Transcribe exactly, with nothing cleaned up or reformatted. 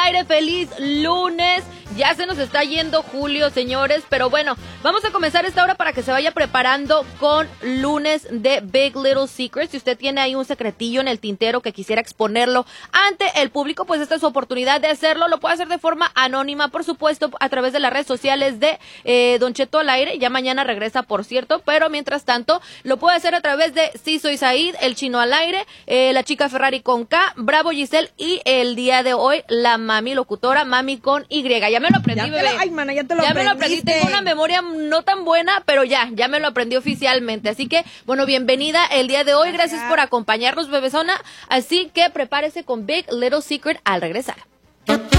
aire, feliz lunes. Ya se nos está yendo julio, señores, pero bueno, vamos a comenzar esta hora para que se vaya preparando con lunes de Big Little Secrets. Si usted tiene ahí un secretillo en el tintero que quisiera exponerlo ante el público, pues esta es su oportunidad de hacerlo. Lo puede hacer de forma anónima, por supuesto, a través de las redes sociales de eh, Don Cheto al aire. Ya mañana regresa, por cierto, pero mientras tanto, lo puede hacer a través de Sí Soy Said, El Chino al aire, eh, La Chica Ferrari con K, Bravo Giselle y el día de hoy, la Mami Locutora, Mami con Y. Ya me lo aprendí, ya bebé. Lo, ay, mana, ya te lo ya aprendiste. me lo aprendí. Tengo una memoria no tan buena, pero ya, ya me lo aprendí oficialmente. Así que, bueno, bienvenida el día de hoy. Gracias, Gracias por acompañarnos, bebezona. Así que prepárese con Big Little Secret al regresar.